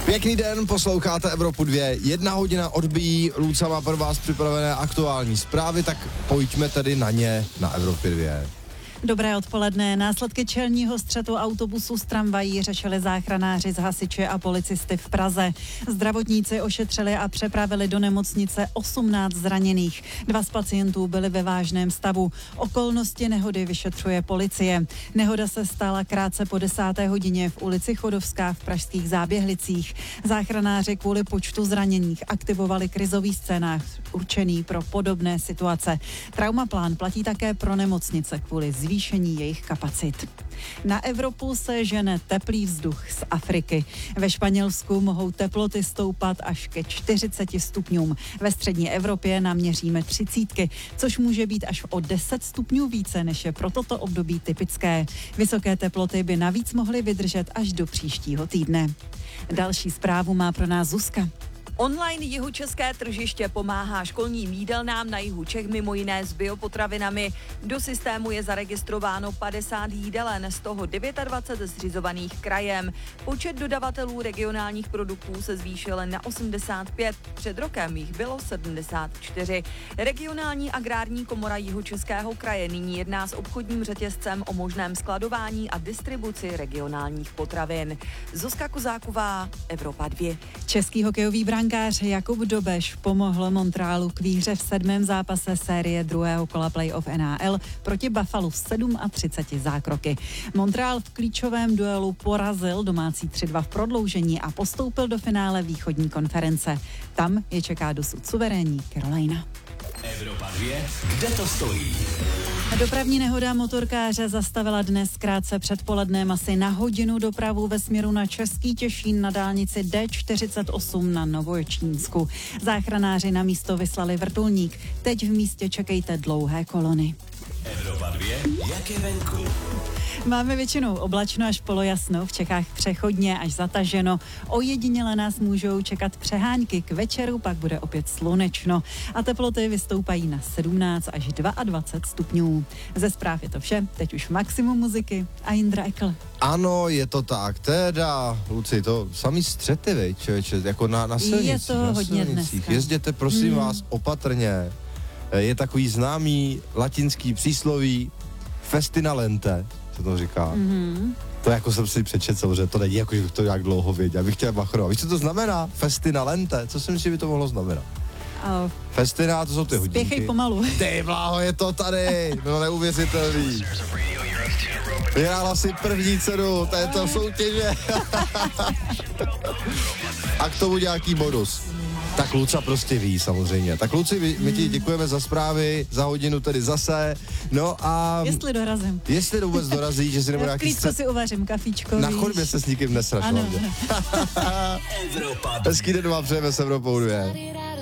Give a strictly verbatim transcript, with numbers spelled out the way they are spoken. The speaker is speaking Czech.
Pěkný den, posloucháte Evropu dvě, jedna hodina odbíjí, Luca má pro vás připravené aktuální zprávy, tak pojďme tedy na ně na Evropě dvě. Dobré odpoledne. Následky čelního střetu autobusu s tramvají řešili záchranáři z hasiče a policisty v Praze. Zdravotníci ošetřili a přepravili do nemocnice osmnáct zraněných. Dva z pacientů byli ve vážném stavu. Okolnosti nehody vyšetřuje policie. Nehoda se stala krátce po desáté hodině v ulici Chodovská v pražských Záběhlicích. Záchranáři kvůli počtu zraněných aktivovali krizový scénář určený pro podobné situace. Traumaplán platí také pro nemocnice kvůli zvýšení jejich kapacit. Na Evropu se žene teplý vzduch z Afriky. Ve Španělsku mohou teploty stoupat až ke čtyřiceti stupňům. Ve střední Evropě naměříme třicítky, což může být až o deset stupňů více, než je pro toto období typické. Vysoké teploty by navíc mohly vydržet až do příštího týdne. Další zprávu má pro nás Zuzka. Online jihočeské tržiště pomáhá školním jídelnám na jihu Čech mimo jiné s biopotravinami. Do systému je zaregistrováno padesát jídelen, z toho dvacet devět zřizovaných krajem. Počet dodavatelů regionálních produktů se zvýšil na osmdesát pět, před rokem jich bylo sedmdesát čtyři. Regionální agrární komora jihočeského kraje nyní jedná s obchodním řetězcem o možném skladování a distribuci regionálních potravin. Zuzka Kozáková, Evropa dvě. Český hokejový brankář Jakub Dobeš pomohl Montrealu k výhře v sedmém zápase série druhého kola playoff N H L proti Buffalu třicet sedm zákroky. Montreal v klíčovém duelu porazil domácí tři dva v prodloužení a postoupil do finále východní konference. Tam je čeká dosud suverénní Carolina. Evropa dvě, kde to stojí? Dopravní nehoda motorkáře zastavila dnes krátce před polednem asi na hodinu dopravu ve směru na Český Těšín na dálnici D čtyřicet osm na Novojočínsku. Záchranáři na místo vyslali vrtulník. Teď v místě čekejte dlouhé kolony. Evropa dvě, jak je venku? Máme většinou oblačno až polojasno, v Čechách přechodně až zataženo. Ojediněle nás můžou čekat přehánky, k večeru pak bude opět slunečno a teploty vystoupají na sedmnáct až dvacet dva stupňů. Ze zpráv je to vše, teď už maximum muziky a Jindra Ekl. Ano, je to tak, teda, Luci, to samý střety, vej, člověče, jako na, na silnicích. Je to na hodně silnicích. dneska. Jezděte, prosím mm. vás, opatrně. Je takový známý latinský přísloví festina lente, se to říká. Mm-hmm. To jako jsem si přečetl, samozřejmě, to není jako, že bych to nějak dlouho věděl. Já bych chtěl bachrovat. Víš, co to znamená? Festina lente. Co si myslíš, že by to mohlo znamenat? Oh. Festina, to jsou ty hodinky. Spěchej pomalu. Ty bláho, je to tady. No neuvěřitelný. Vyhrála si první cenu této soutěže. A k tomu nějaký bonus. Tak Luca prostě ví samozřejmě. Tak Luci, my ti děkujeme za zprávy, za hodinu tedy zase. No a... Jestli dorazím. Jestli vůbec dorazí, že si nebo nějaký... Klíčko si uvařím kafičko, Na víš. chodbě se s nikým nesraš. Ano. Hezký den vám přejeme s Evropou dvě.